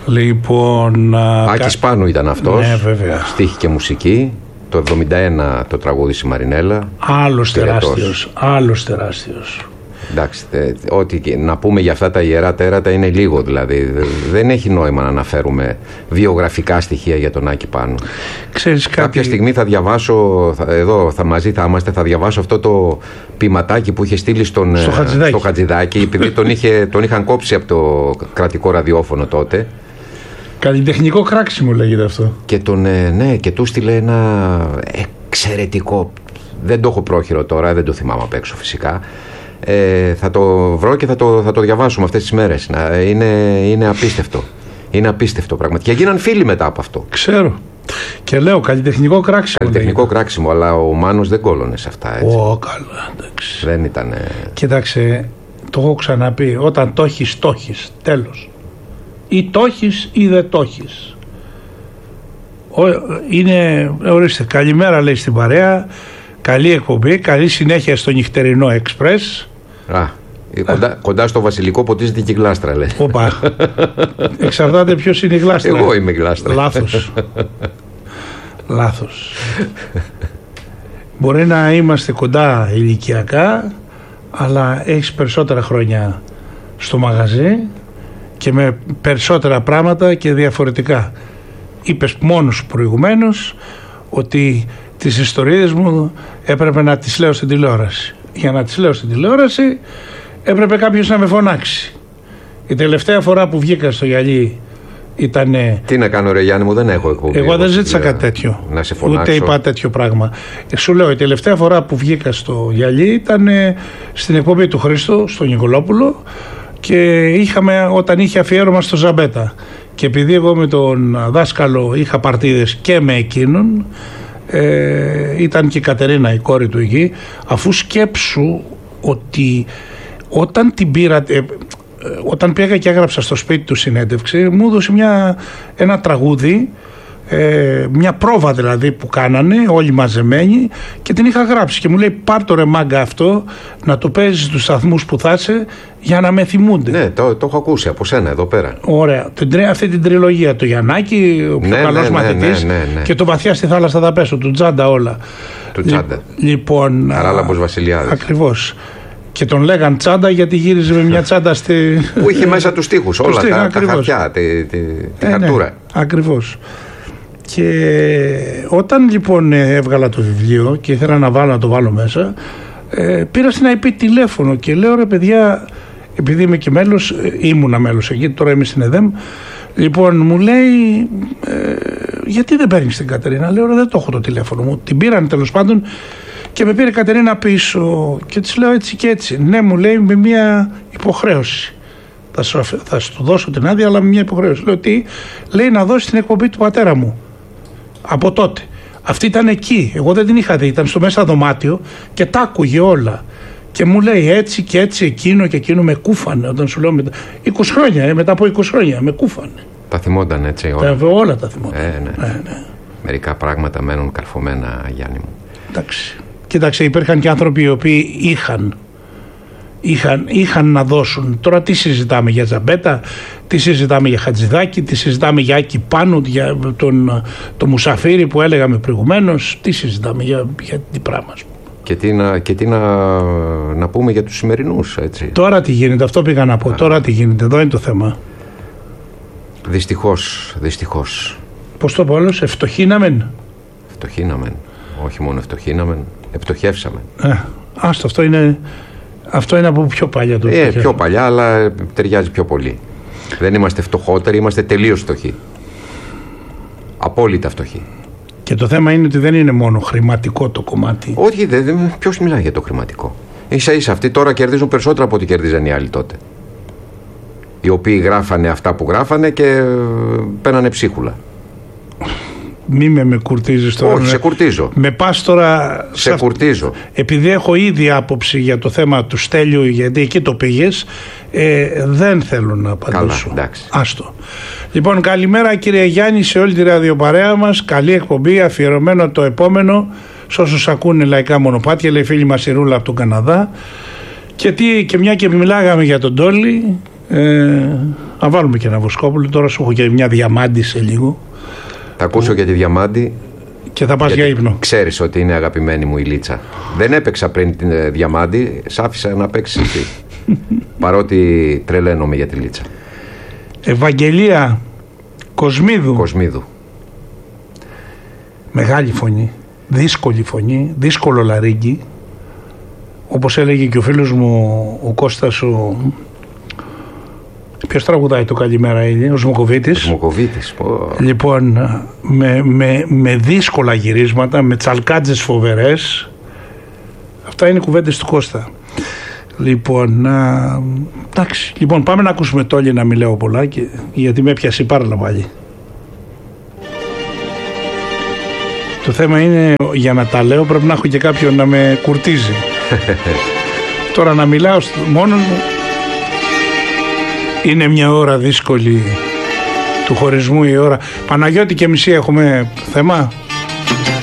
Λοιπόν, Άκης Πάνου ήταν αυτός. Ναι, βέβαια. Στίχη και μουσική. Το 71 το τραγούδι Μαρινέλα. Άλλος τεράστιος. Εντάξει, ό,τι να πούμε για αυτά τα ιερά τέρατα είναι λίγο, δηλαδή. Δεν έχει νόημα να αναφέρουμε βιογραφικά στοιχεία για τον Άκη Πάνου. Ξέρεις κάτι... Κάποια στιγμή θα διαβάσω, εδώ μαζί θα είμαστε, θα διαβάσω αυτό το ποιηματάκι που είχε στείλει στο Χατζηδάκι, επειδή τον είχαν κόψει από το κρατικό ραδιόφωνο τότε. Καλλιτεχνικό κράξιμο λέγεται αυτό. Και και του στείλε ένα εξαιρετικό, δεν το έχω πρόχειρο τώρα, δεν το θυμάμαι απ' έξω φυσικά. Θα το βρω και θα το διαβάσουμε αυτές τις μέρες. Είναι απίστευτο. Είναι απίστευτο πραγματικά. Και γίναν φίλοι μετά από αυτό. Ξέρω. Και λέω καλλιτεχνικό κράξιμο. Καλλιτεχνικό κράξιμο, αλλά ο Μάνος δεν κόλωνε σε αυτά. Έτσι. Καλά, εντάξει. Δεν ήταν. Κοίταξε, το έχω ξαναπεί. Όταν το έχεις, το έχεις. Τέλος. Ή το έχεις ή δεν το έχεις. Ορίστε, καλημέρα λέει στην παρέα. Καλή εκπομπή, καλή συνέχεια στο νυχτερινό εξπρές. Κοντά στο βασιλικό ποτίζεται και η γλάστρα, λέει. Οπα. Εξαρτάται ποιος είναι η γλάστρα. Εγώ είμαι η γλάστρα. Λάθος. Μπορεί να είμαστε κοντά ηλικιακά, αλλά έχεις περισσότερα χρόνια στο μαγαζί και με περισσότερα πράγματα και διαφορετικά. Είπες μόνος προηγουμένως ότι τις ιστορίες μου έπρεπε να τις λέω στην τηλεόραση. Για να τις λέω στην τηλεόραση έπρεπε κάποιος να με φωνάξει. Η τελευταία φορά που βγήκα στο γυαλί ήτανε... Τι να κάνω ρε Γιάννη μου, δεν έχω εκπομπή. Εγώ δεν ζήτησα κάτι τέτοιο. Να σε φωνάξω. Ούτε είπα τέτοιο πράγμα. Σου λέω, η τελευταία φορά που βγήκα στο γυαλί ήταν στην εκπομπή του Χρήστο, στον Νικολόπουλο, και όταν είχε αφιέρωμα στο Ζαμπέτα. Και επειδή εγώ με τον δάσκαλο είχα παρτίδες και με εκείνον, ήταν και η Κατερίνα η κόρη του εκεί, αφού σκέψου ότι όταν πήγα και έγραψα στο σπίτι του συνέντευξη, μου έδωσε ένα τραγούδι, μια πρόβα δηλαδή που κάνανε όλοι μαζεμένοι, και την είχα γράψει και μου λέει πάρ' το ρε μάγκα αυτό να το παίζεις στους σταθμούς που θα είσαι για να με θυμούνται. Ναι, το έχω ακούσει από σένα εδώ πέρα. Ωραία, αυτή την τριλογία, το Γιαννάκη, ο πιο καλός μαθητής, και το Βαθιά στη θάλασσα θα πέσω, του Τζάντα όλα. Του Τζάντα. Λοιπόν, Χαράλαμπος Βασιλιάδης. Ακριβώς. Και τον λέγαν Τσάντα γιατί γύριζε με μια τσάντα που είχε μέσα τους στίχους όλα, τα χαρτιά, τη χαρτούρα. Ναι, ακριβώς. Και όταν λοιπόν έβγαλα το βιβλίο και ήθελα να το βάλω μέσα, πήρα στην IP τηλέφωνο και λέω ρε παιδιά, επειδή είμαι και μέλος, ήμουνα μέλος εκεί, τώρα είμαι στην ΕΔΕΜ, λοιπόν μου λέει γιατί δεν παίρνεις την Κατερίνα? Λέω ρε δεν το έχω το τηλέφωνο μου. Την πήραν τέλος πάντων και με πήρε η Κατερίνα πίσω και της λέω έτσι και έτσι. Ναι, μου λέει, με μια υποχρέωση. Θα σου δώσω την άδεια, αλλά με μια υποχρέωση. Λέω τι? Λέει να δώσει την εκπομπή του πατέρα μου. Από τότε. Αυτή ήταν εκεί. Εγώ δεν την είχα δει. Ήταν στο μέσα δωμάτιο και τα άκουγε όλα. Και μου λέει έτσι και έτσι, εκείνο και εκείνο, με κούφανε. Όταν σου λέω 20 χρόνια, μετά από 20 χρόνια, με κούφανε. Τα θυμόταν έτσι όλα. Όλα τα θυμόταν. Ναι. Μερικά πράγματα μένουν καρφωμένα, Γιάννη μου. Εντάξει. Κοίταξε, υπήρχαν και άνθρωποι οι οποίοι είχαν να δώσουν. Τώρα τι συζητάμε για Ζαμπέτα, τι συζητάμε για Χατζηδάκη, τι συζητάμε για Άκη Πάνου, για τον Μουσαφίρη που έλεγαμε προηγουμένως, τι συζητάμε για τι πράγμα. Και τι να πούμε για τους σημερινούς, έτσι. Τώρα τι γίνεται, αυτό πήγα να πω. Τώρα τι γίνεται, εδώ είναι το θέμα. Δυστυχώς. Πώς το πω όλος, ευτοχήναμεν. Όχι μόνο ευτοχήναμεν, επτοχεύσαμε. Άστο, αυτό είναι από πιο παλιά το πιο παλιά, αλλά ταιριάζει πιο πολύ. Δεν είμαστε φτωχότεροι, είμαστε τελείως φτωχοί. Απόλυτα φτωχοί. Και το θέμα είναι ότι δεν είναι μόνο χρηματικό το κομμάτι. Όχι, ποιος μιλάει για το χρηματικό? Ίσα-ίσα αυτοί τώρα κερδίζουν περισσότερα από ό,τι κερδίζαν οι άλλοι τότε. Οι οποίοι γράφανε αυτά που γράφανε και παίρνανε ψίχουλα. Μη με κουρτίζεις τώρα. Όχι, σε κουρτίζω. Με πας τώρα. Σε κουρτίζω. Επειδή έχω ήδη άποψη για το θέμα του Στέλιου, γιατί εκεί το πήγες, δεν θέλω να απαντήσω. Καλά, εντάξει. Άστο. Λοιπόν, καλημέρα κύριε Γιάννη σε όλη τη ραδιοπαρέα μας. Καλή εκπομπή, αφιερωμένο το επόμενο σε όσους ακούνε λαϊκά μονοπάτια, λέει φίλη μας η Ρούλα από τον Καναδά. Και μια και μιλάγαμε για τον Τόλι, Να βάλουμε και ένα Βοσκόπουλο. Τώρα σου έχω και μια Διαμάντη σε λίγο. Θα ακούσω και τη Διαμάντη. Και θα πας για ύπνο. Ξέρεις ότι είναι αγαπημένη μου η Λίτσα. Δεν έπαιξα πριν την Διαμάντη, σ' άφησα να παίξεις εσύ. Παρότι τρελαίνομαι για τη Λίτσα. Ευαγγελία Κοσμίδου. Μεγάλη φωνή, δύσκολη φωνή, δύσκολο λαρύγγι. Όπως έλεγε και ο φίλος μου ο Κώστας ποιος τραγουδάει το Καλημέρα Ήλια, ο Σμοκοβίτης. Λοιπόν, με δύσκολα γυρίσματα, με τσαλκάτζες φοβερές. Αυτά είναι οι κουβέντες του Κώστα. Λοιπόν, εντάξει. Λοιπόν, πάμε να ακούσουμε Τόλι, να μην λέω πολλά, γιατί με έπιασε πάρα πάλι. Το θέμα είναι, για να τα λέω πρέπει να έχω και κάποιον να με κουρτίζει. Τώρα να μιλάω μόνος μου. Είναι μια ώρα δύσκολη του χωρισμού η ώρα. Παναγιώτη και μισή έχουμε θέμα.